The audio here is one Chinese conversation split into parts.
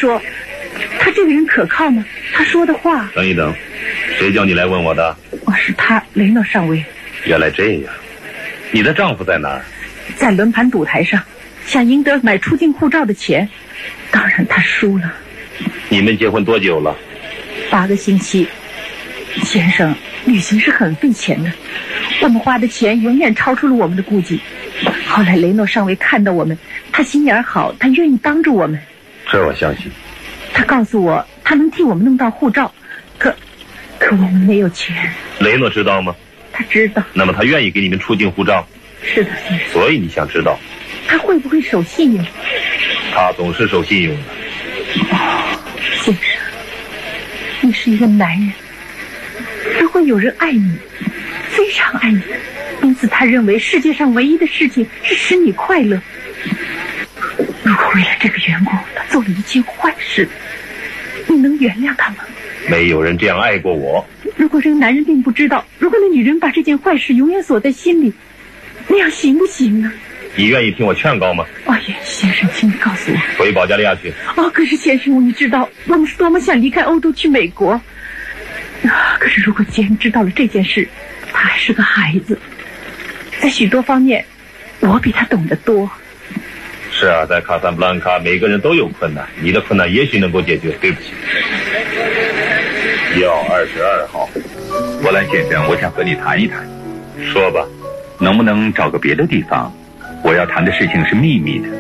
说，他这个人可靠吗？他说的话。 等一等，谁叫你来问我的？ 我是他，雷诺上尉。 原来这样，你的丈夫在哪儿？ 在轮盘赌台上，想赢得买出境护照的钱，当然他输了。 你们结婚多久了 ？8个星期。先生，旅行是很费钱的，我们花的钱远远超出了我们的估计。后来雷诺上尉看到我们，他心眼好，他愿意帮助我们。 这我相信。 他告诉我，他能替我们弄到护照，可我们没有钱。 雷诺知道吗？ 他知道。 那么他愿意给你们出境护照？ 是的，先生。 所以你想知道他会不会守信用？ 他总是守信用的。 先生，你是一个男人，如果有人爱你，非常爱你，因此他认为世界上唯一的事情是使你快乐。如果为了这个缘故他做了一件坏事，你能原谅他吗？ 没有人这样爱过我。 如果这个男人并不知道，如果那女人把这件坏事永远锁在心里，那样行不行呢？ 你愿意听我劝告吗？ 先生，请你告诉我。 回保加利亚去。 可是先生，你知道我们是多么想离开欧洲去美国。可是如果杰恩知道了这件事，他还是个孩子，在许多方面我比他懂得多。 是啊，在卡萨布兰卡每个人都有困难，你的困难也许能够解决。对不起。122号， 伯兰先生，我想和你谈一谈。 说吧。 能不能找个别的地方？我要谈的事情是秘密的。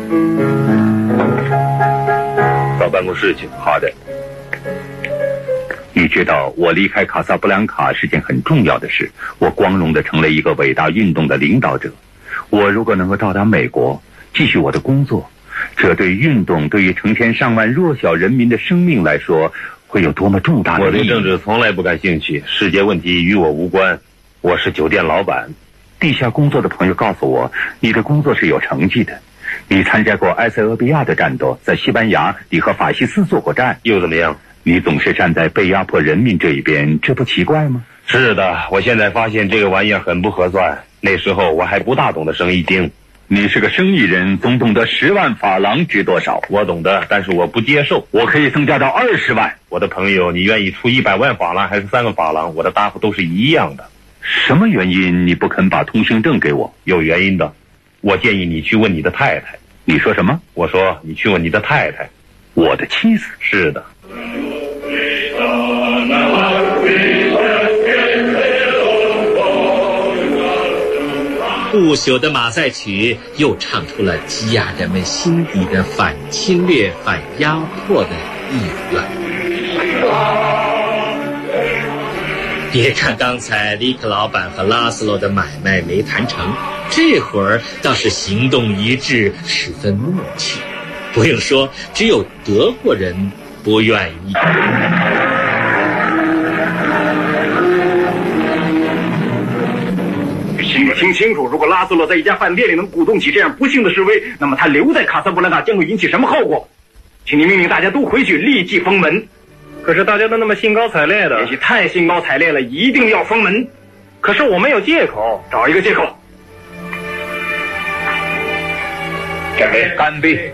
到办公室去。 好的。你知道我离开卡萨布兰卡是件很重要的事，我光荣地成了一个伟大运动的领导者。我如果能够到达美国继续我的工作，这对运动，对于成千上万弱小人民的生命来说会有多么重大的意义。 我对政治从来不感兴趣，世界问题与我无关。我是酒店老板。 地下工作的朋友告诉我，你的工作是有成绩的。你参加过埃塞俄比亚的战斗，在西班牙你和法西斯做过战， 又怎么样？ 你总是站在被压迫人民这一边，这不奇怪吗？ 是的，我现在发现这个玩意儿很不合算。那时候我还不大懂得生意经。 你是个生意人，总懂得10万法郎值多少。 我懂得，但是我不接受。 我可以增加到20万。 我的朋友，你愿意出100万法郎还是3个法郎？我的答复都是一样的。 什么原因你不肯把通行证给我？ 有原因的。我建议你去问你的太太。 你说什么？ 我说你去问你的太太。 我的妻子？ 是的。 不朽的马赛曲又唱出了积压人们心底的反侵略、反压迫的意愿。别看刚才里克老板和拉斯洛的买卖没谈成，这会儿倒是行动一致，十分默契。不用说，只有德国人不愿意。 请你听清楚，如果拉斯洛在一家饭店里能鼓动起这样不幸的示威，那么他留在卡萨布兰卡将会引起什么后果？请你命令大家都回去，立即封门。 可是大家都那么兴高采烈的。 也许太兴高采烈了，一定要封门。 可是我们有借口。 找一个借口。干杯！ 干杯！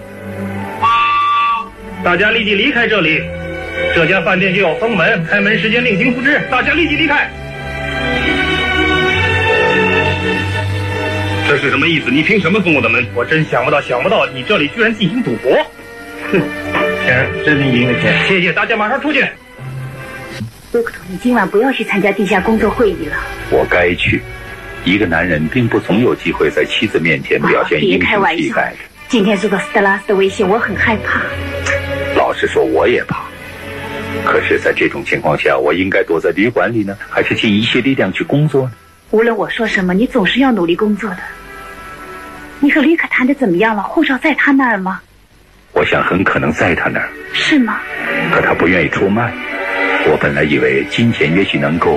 大家立即离开这里，这家饭店就要封门，开门时间另行通知。大家立即离开。 这是什么意思？你凭什么封我的门？ 我真想不到你这里居然进行赌博。哼，先生，这是您的钱。谢谢，大家马上出去。 多克托，你今晚不要去参加地下工作会议了。 我该去。一个男人并不总有机会在妻子面前表现英雄气概。 今天收到斯特拉斯的微信，我很害怕。 老实说，我也怕。可是在这种情况下，我应该躲在旅馆里呢，还是尽一切力量去工作呢？ 无论我说什么，你总是要努力工作的。你和吕可谈的怎么样了？护照在他那儿吗？ 我想很可能在他那儿。 是吗？ 可他不愿意出卖。我本来以为金钱也许能够。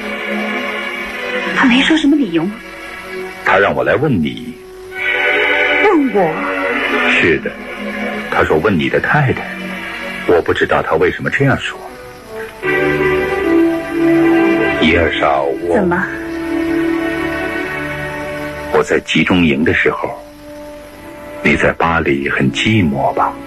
他没说什么理由吗？ 他让我来问你。 问我？ 是的，他说问你的太太。我不知道他为什么这样说。123，我怎么？ 我在集中营的时候，你在巴黎很寂寞吧？